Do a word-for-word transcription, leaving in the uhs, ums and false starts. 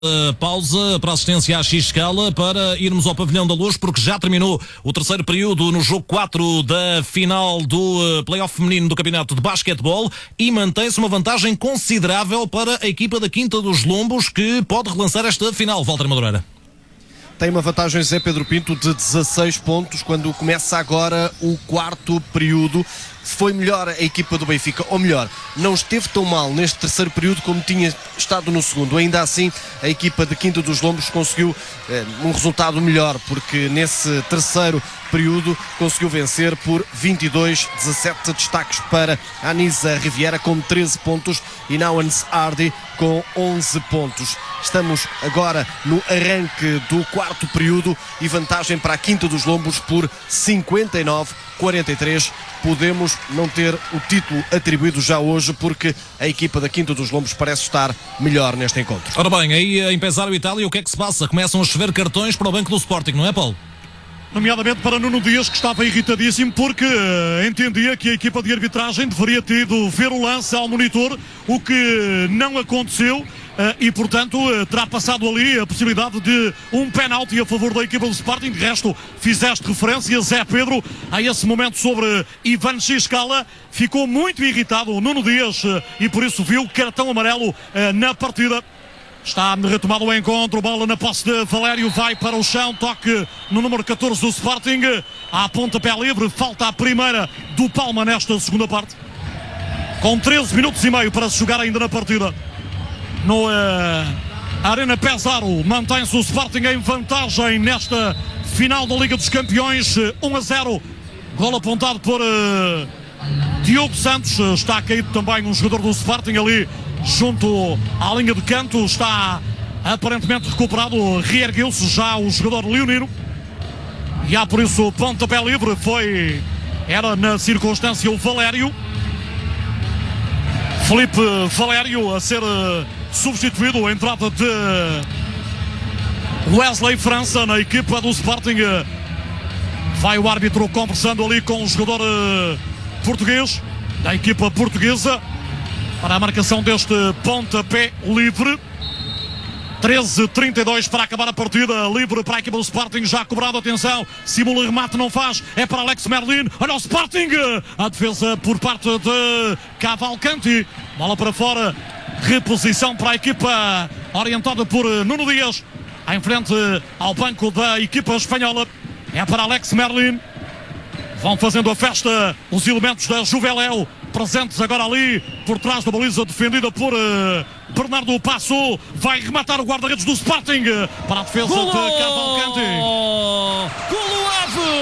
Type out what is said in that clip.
Uh, pausa para assistência à X-Scala para irmos ao Pavilhão da Luz, porque já terminou o terceiro período no jogo quatro da final do uh, play-off feminino do Campeonato de Basquetebol e mantém-se uma vantagem considerável para a equipa da Quinta dos Lombos, que pode relançar esta final. Walter Madureira. Tem uma vantagem Zé Pedro Pinto de dezasseis pontos quando começa agora o quarto período. Foi melhor a equipa do Benfica, ou melhor, não esteve tão mal neste terceiro período como tinha estado no segundo. Ainda assim, a equipa de Quinta dos Lombos conseguiu eh, um resultado melhor, porque nesse terceiro período conseguiu vencer por vinte e dois a dezassete, destaques para Anisa Riviera com treze pontos e Nauans Hardy com onze pontos. Estamos agora no arranque do quarto período e vantagem para a Quinta dos Lombos por cinquenta e nove a quarenta e três. Podemos não ter o título atribuído já hoje, porque a equipa da Quinta dos Lombos parece estar melhor neste encontro. Ora bem, aí em Pesaro, Itália, o que é que se passa? Começam a chover cartões para o banco do Sporting, não é, Paulo? Nomeadamente para Nuno Dias, que estava irritadíssimo porque uh, entendia que a equipa de arbitragem deveria ter ido ver o lance ao monitor, o que não aconteceu. Uh, e portanto uh, terá passado ali a possibilidade de um penalti a favor da equipa do Sporting. De resto, fizeste referência, Zé Pedro, a esse momento sobre Ivan X-Scala. Ficou muito irritado o Nuno Dias uh, e por isso viu cartão amarelo uh, na partida. Está retomado o encontro, bola na posse de Valério, vai para o chão, toque no número catorze do Sporting, à pontapé livre, falta a primeira do Palma nesta segunda parte, com treze minutos e meio para se jogar ainda na partida. No uh, Arena Pesaro, mantém-se o Sporting em vantagem nesta final da Liga dos Campeões, um a zero, gol apontado por uh, Diogo Santos. Está caído também um jogador do Sporting ali junto à linha de canto, está aparentemente recuperado, reergueu-se já o jogador leonino e há por isso pontapé livre. Foi, era na circunstância o Valério, Felipe Valério, a ser uh, substituído, a entrada de Wesley França na equipa do Sporting. Vai o árbitro conversando ali com o jogador uh, português, da equipa portuguesa, para a marcação deste pontapé livre. treze a trinta e dois para acabar a partida, livre para a equipa do Sporting, já cobrado, atenção, simula remate, não faz, é para Alex Merlin, olha o Sporting, a defesa por parte de Cavalcanti, bola para fora, reposição para a equipa orientada por Nuno Dias, em frente ao banco da equipa espanhola, é para Alex Merlin. Vão fazendo a festa os elementos da Juveléu, presentes agora ali por trás da baliza, defendida por uh, Bernardo Passo. Vai rematar o guarda-redes do Sporting uh, para a defesa Golo! de Cavalcanti. Golo Ave!